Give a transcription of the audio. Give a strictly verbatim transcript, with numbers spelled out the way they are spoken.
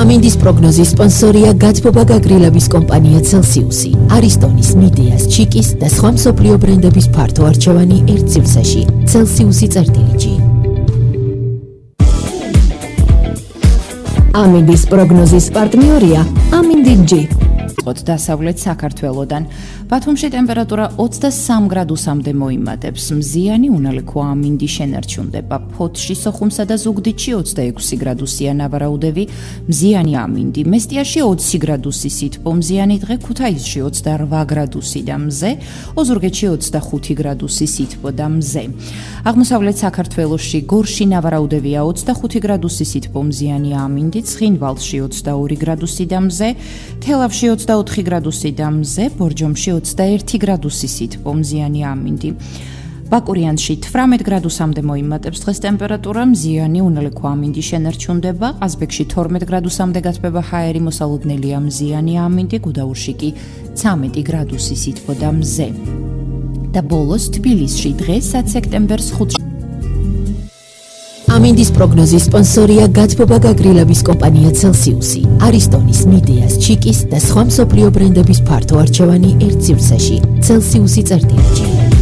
ამინდის პროგნოზის სპონსორია გაცბობა გაგრილების კომპანია Celsius-ი, არისტონის, მიდეას, ჩიკის და სხვა მსოფლიო ბრენდების ფართო არჩევანი ერთ სივრცეში. Celsius-ი წერტილიჯი. ამინდის პროგნოზის პარტნიორია ამინდი-ჯი. დასავლეთ საქართველოდან. ბათუმში ტემპერატურა ოცდასამ გრადუსამდე მოიმატებს. მზიანი უნალექო ამინდი შენარჩუნდება. ფოთში, სოხუმსა და ზუგდიდში ოცდაექვსი გრადუსია ნავარაუდევი. მზიანი ამინდი. მესტიაში ოცი გრადუსი სითბო. მზიანი დღე ქუთაისში ოცდარვა გრადუსი და მზე. ოზურგეთში ოცდახუთი გრადუსი სითბო და მზე. აღმოსავლეთ საქართველოში გორში ნავარაუდევია ოცდახუთი გრადუსი სითბო. მზიანი ამინდი. ცხინვალში ოცდაორი გრადუსი და მზე. თელავში ოცდაოთხი გრადუსი და მზე, ბორჯომში ოცდაერთი გრადუსი სითბო, მზიანი ამინდი. ბაკურიანში თვრამეტ გრადუსამდე მოიმატებს დღეს ტემპერატურა, მზიანი უნალექო ამინდი შენარჩუნდება, ყაზბეგში თორმეტ გრადუსამდე გათბება ჰაერი, მოსალოდნელია მზიანი ამინდი, გუდაურში კი ცამეტი გრადუსი სითბო და მზე. და ბოლოს თბილისში დღეს საათი სექტემბერს ხუთი ამინდის პროგნოზის სპონსორია გაცბობა გაგრილების კომპანია Celsius-ი, არისტონის, მიდეას, ჩიკის და სხვა მსოფლიო ბრენდების ფართო არჩევანი ერთ სივრცეში. Celsius-ი წერტილიჯი.